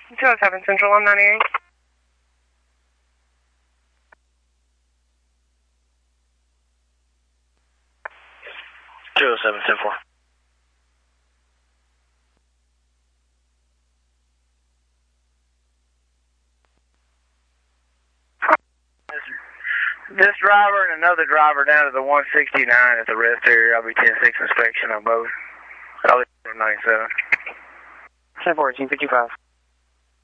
207 Central 198. 207 10-4. This driver and another driver down to the 169 at the rest area. I'll be 10-6 inspection on both. I'll be 97. 10-4, 55.